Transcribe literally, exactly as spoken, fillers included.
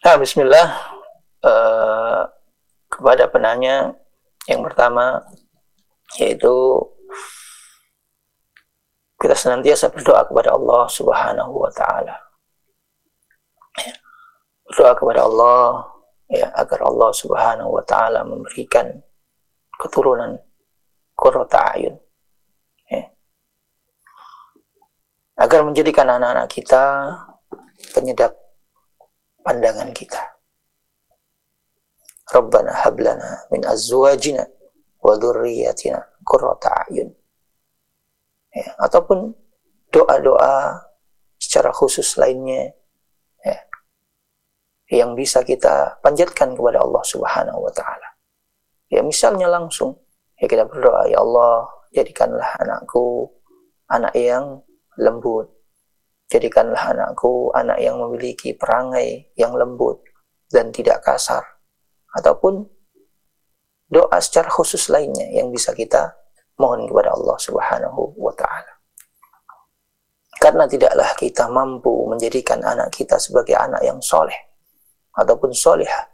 Nah, bismillah. Uh, kepada penanya yang pertama, yaitu kita senantiasa berdoa kepada Allah Subhanahu wa taala. Berdoa kepada Allah ya, agar Allah Subhanahu wa taala memberikan keturunan qurrata a'yun. Ya. Agar menjadikan anak-anak kita penyedap pandangan kita. Rabbana hablana min azwajina wa dzurriyyatina qurrata a'yun. Ya, ataupun doa-doa secara khusus lainnya ya, yang bisa kita panjatkan kepada Allah Subhanahu wa taala. Ya, misalnya langsung ya kita berdoa, ya Allah, jadikanlah anakku anak yang lembut. Jadikanlah anakku anak yang memiliki perangai yang lembut dan tidak kasar. Ataupun doa secara khusus lainnya yang bisa kita mohon kepada Allah Subhanahu wa taala. Karena tidaklah kita mampu menjadikan anak kita sebagai anak yang soleh ataupun solehah